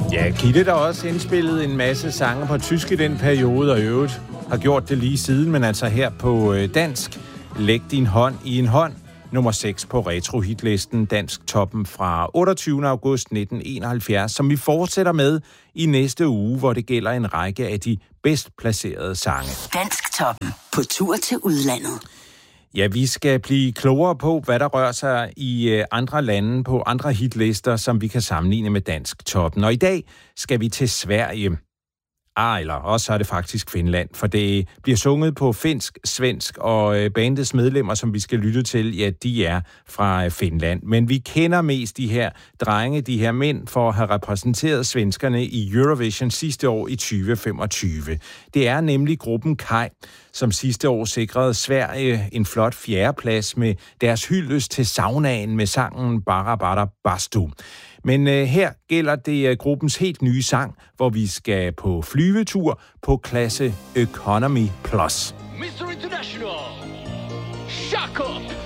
Ja, Gitte der også indspillet en masse sange på tysk i den periode, og i øvrigt har gjort det lige siden, men altså her på dansk. Læg din hånd i en hånd. Nummer 6 på retro-hitlisten, Dansk Toppen fra 28. august 1971, som vi fortsætter med i næste uge, hvor det gælder en række af de bedst placerede sange. Dansk Toppen på tur til udlandet. Ja, vi skal blive klogere på, hvad der rører sig i andre lande på andre hitlister, som vi kan sammenligne med Dansk Toppen. Og i dag skal vi til Sverige. Eller også er det faktisk Finland, for det bliver sunget på finsk, svensk, og bandets medlemmer, som vi skal lytte til, ja, de er fra Finland. Men vi kender mest de her drenge, de her mænd, for at have repræsenteret svenskerne i Eurovision sidste år i 2025. Det er nemlig gruppen Kaj, som sidste år sikrede Sverige en flot fjerdeplads med deres hyldest til saunaen med sangen Bara Bara Bastu. Men her gælder det gruppens helt nye sang, hvor vi skal på flyvetur på klasse Economy Plus. Mr. International, shock up!